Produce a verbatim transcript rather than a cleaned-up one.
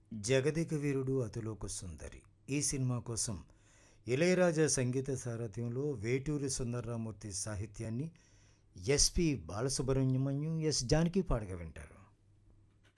జగదేక వీరుడు అతిలోక సుందరి ఈ సినిమా కోసం ఇళయరాజా సంగీత సారథ్యంలో వేటూరి సుందర్రామూర్తి సాహిత్యాన్ని ఎస్పి బాలసుబ్రహ్మణ్యం ఎస్ జానకి పాడగా వింటారు.